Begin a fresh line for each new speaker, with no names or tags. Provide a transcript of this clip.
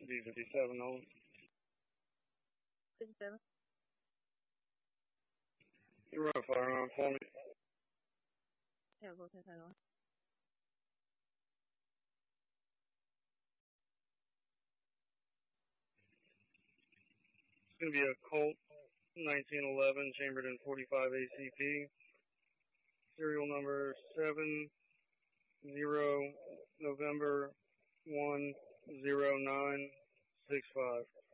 B57 on.
57.
You run a firearm for me.
Yeah, go ahead. Hello.
It's going to be a Colt 1911 chambered in .45 ACP. Serial number 70 November 10965.